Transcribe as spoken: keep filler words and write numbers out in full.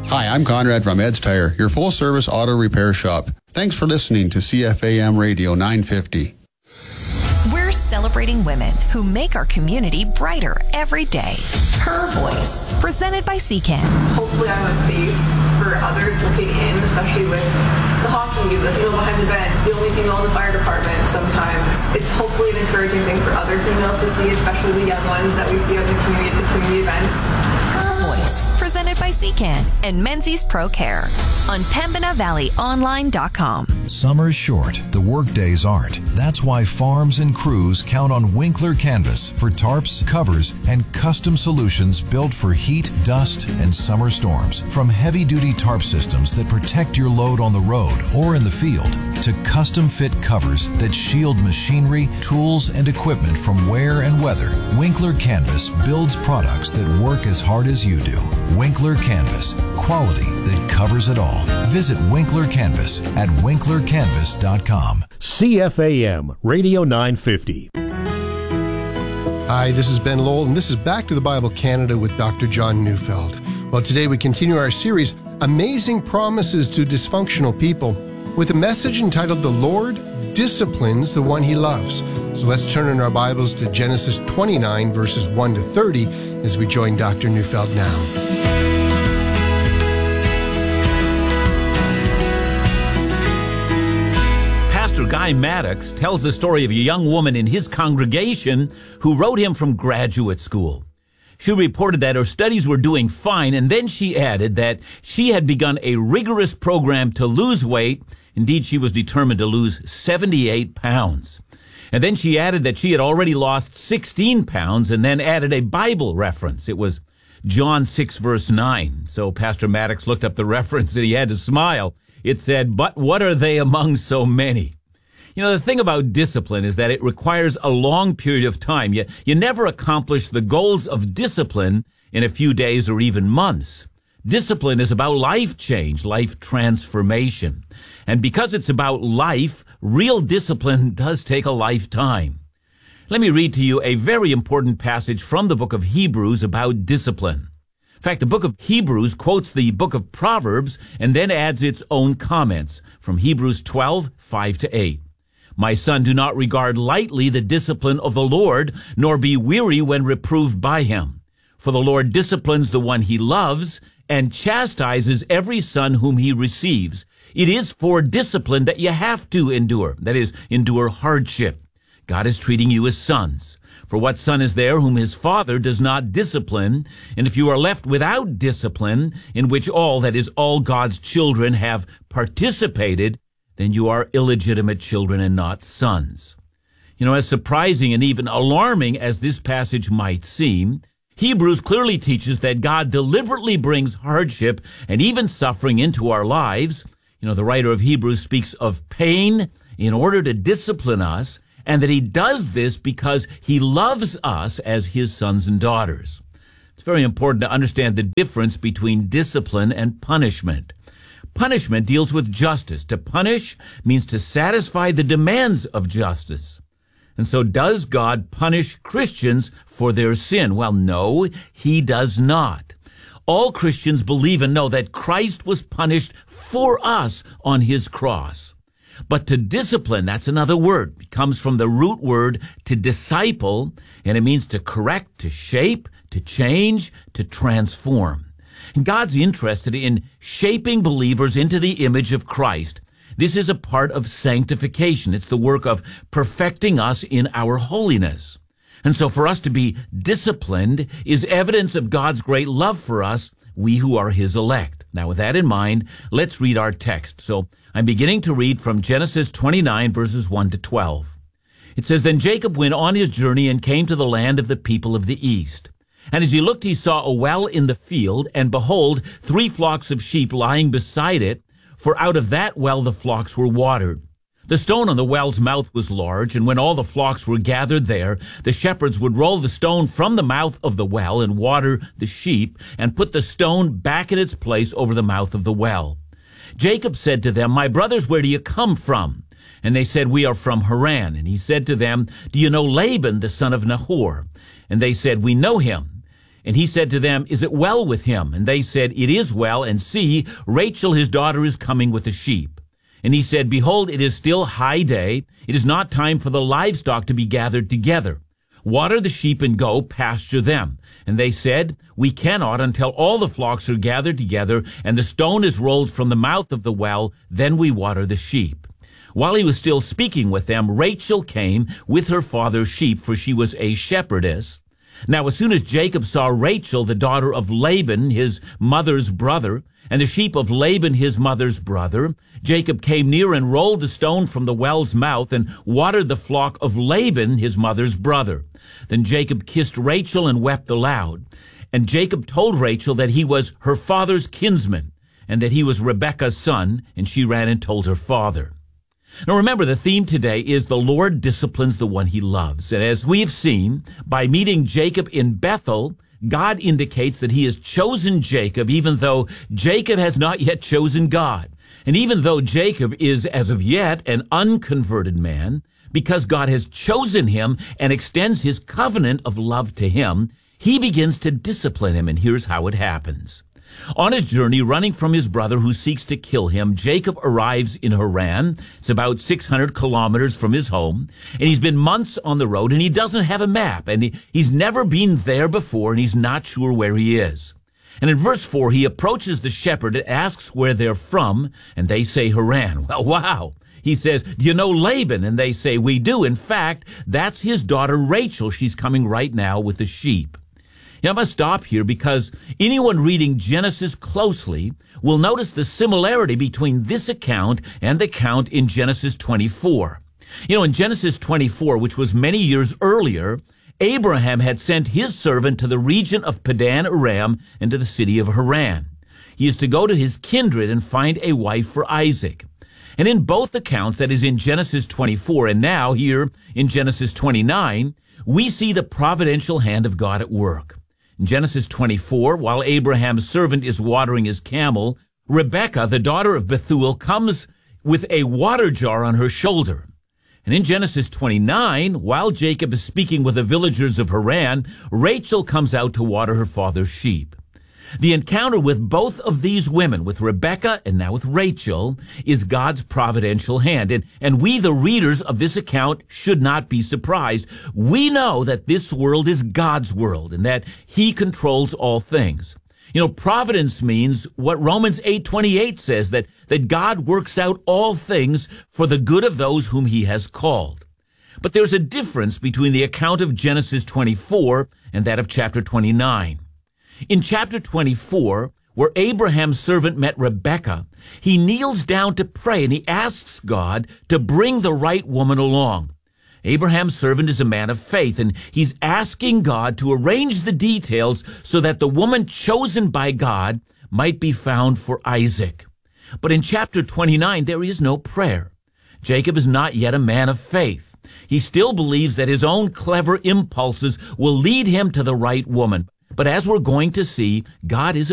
Hi, I'm Conrad from Ed's Tire, your full-service auto repair shop. Thanks for listening to C F A M Radio nine fifty. We're celebrating women who make our community brighter every day. Her Voice, presented by C CAN. Hopefully I'm a face for others looking in, especially with the hockey, the female behind the vent, the only female in the fire department sometimes. It's hopefully an encouraging thing for other females to see, especially the young ones that we see out in the community at the community events. Her Voice, presented by C CAN and Menzies Pro Care on Pembina Valley Online dot com. Summer's short, the work days aren't. That's why farms and crews count on Winkler Canvas for tarps, covers, and custom solutions built for heat, dust, and summer storms. From heavy-duty tarp systems that protect your load on the road or in the field, to custom-fit covers that shield machinery, tools, and equipment from wear and weather, Winkler Canvas builds products that work as hard as you do. Winkler Canvas, quality that covers it all. Visit Winkler Canvas at winkler canvas dot com. C F A M Radio nine fifty. Hi, this is Ben Lowell, and this is Back to the Bible Canada with Doctor John Neufeld. Well, today we continue our series, Amazing Promises to Dysfunctional People, with a message entitled, The Lord Disciplines the One He Loves. So let's turn in our Bibles to Genesis twenty-nine, verses one to thirty, as we join Doctor Neufeld now. Pastor Guy Maddox tells the story of a young woman in his congregation who wrote him from graduate school. She reported that her studies were doing fine, and then she added that she had begun a rigorous program to lose weight. Indeed, she was determined to lose seventy-eight pounds. And then she added that she had already lost sixteen pounds, and then added a Bible reference. It was John six, verse nine. So Pastor Maddox looked up the reference and he had to smile. It said, "But what are they among so many?" You know, the thing about discipline is that it requires a long period of time. You, you never accomplish the goals of discipline in a few days or even months. Discipline is about life change, life transformation. And because it's about life, real discipline does take a lifetime. Let me read to you a very important passage from the book of Hebrews about discipline. In fact, the book of Hebrews quotes the book of Proverbs and then adds its own comments from Hebrews twelve, five to eight. "My son, do not regard lightly the discipline of the Lord, nor be weary when reproved by him. For the Lord disciplines the one he loves, and chastises every son whom he receives. It is for discipline that you have to endure, that is, endure hardship. God is treating you as sons. For what son is there whom his father does not discipline? And if you are left without discipline, in which all, that is, all God's children have participated, then you are illegitimate children and not sons." You know, as surprising and even alarming as this passage might seem, Hebrews clearly teaches that God deliberately brings hardship and even suffering into our lives. You know, the writer of Hebrews speaks of pain in order to discipline us, and that he does this because he loves us as his sons and daughters. It's very important to understand the difference between discipline and punishment. Punishment deals with justice. To punish means to satisfy the demands of justice. And so does God punish Christians for their sin? Well, no, he does not. All Christians believe and know that Christ was punished for us on his cross. But to discipline, that's another word. It comes from the root word to disciple, and it means to correct, to shape, to change, to transform. And God's interested in shaping believers into the image of Christ. This is a part of sanctification. It's the work of perfecting us in our holiness. And so for us to be disciplined is evidence of God's great love for us, we who are his elect. Now, with that in mind, let's read our text. So I'm beginning to read from Genesis twenty-nine, verses one to twelve. It says, "Then Jacob went on his journey and came to the land of the people of the east. And as he looked, he saw a well in the field, and behold, three flocks of sheep lying beside it, for out of that well the flocks were watered. The stone on the well's mouth was large, and when all the flocks were gathered there, the shepherds would roll the stone from the mouth of the well and water the sheep, and put the stone back in its place over the mouth of the well. Jacob said to them, 'My brothers, where do you come from?' And they said, 'We are from Haran.' And he said to them, 'Do you know Laban, the son of Nahor?' And they said, 'We know him.' And he said to them, "Is it well with him?" And they said, "It is well, and see, Rachel his daughter is coming with the sheep." And he said, "Behold, it is still high day. It is not time for the livestock to be gathered together. Water the sheep and go pasture them." And they said, "We cannot until all the flocks are gathered together and the stone is rolled from the mouth of the well, then we water the sheep." While he was still speaking with them, Rachel came with her father's sheep, for she was a shepherdess. Now as soon as Jacob saw Rachel, the daughter of Laban, his mother's brother, and the sheep of Laban, his mother's brother, Jacob came near and rolled the stone from the well's mouth and watered the flock of Laban, his mother's brother. Then Jacob kissed Rachel and wept aloud. And Jacob told Rachel that he was her father's kinsman, and that he was Rebekah's son, and she ran and told her father. Now remember, the theme today is the Lord disciplines the one he loves. And as we have seen, by meeting Jacob in Bethel, God indicates that he has chosen Jacob, even though Jacob has not yet chosen God. And even though Jacob is, as of yet, an unconverted man, because God has chosen him and extends his covenant of love to him, he begins to discipline him. And here's how it happens. On his journey, running from his brother who seeks to kill him, Jacob arrives in Haran. It's about six hundred kilometers from his home. And he's been months on the road, and he doesn't have a map. And he, he's never been there before, and he's not sure where he is. And in verse four, he approaches the shepherd and asks where they're from, and they say Haran. Well, wow. He says, "Do you know Laban?" And they say, "We do. In fact, that's his daughter Rachel. She's coming right now with the sheep." Now, I must stop here because anyone reading Genesis closely will notice the similarity between this account and the account in Genesis twenty-four. You know, in Genesis twenty-four, which was many years earlier, Abraham had sent his servant to the region of Padan Aram and to the city of Haran. He is to go to his kindred and find a wife for Isaac. And in both accounts, that is in Genesis twenty-four and now here in Genesis twenty-nine, we see the providential hand of God at work. In Genesis twenty-four, while Abraham's servant is watering his camel, Rebekah, the daughter of Bethuel, comes with a water jar on her shoulder. And in Genesis twenty-nine, while Jacob is speaking with the villagers of Haran, Rachel comes out to water her father's sheep. The encounter with both of these women, with Rebekah and now with Rachel, is God's providential hand. And, and we, the readers of this account, should not be surprised. We know that this world is God's world and that he controls all things. You know, providence means what Romans eight twenty-eight says, that, that God works out all things for the good of those whom he has called. But there's a difference between the account of Genesis twenty-four and that of chapter twenty-nine. In chapter twenty-four, where Abraham's servant met Rebekah, he kneels down to pray and he asks God to bring the right woman along. Abraham's servant is a man of faith, and he's asking God to arrange the details so that the woman chosen by God might be found for Isaac. But in chapter twenty-nine, there is no prayer. Jacob is not yet a man of faith. He still believes that his own clever impulses will lead him to the right woman. But as we're going to see, God is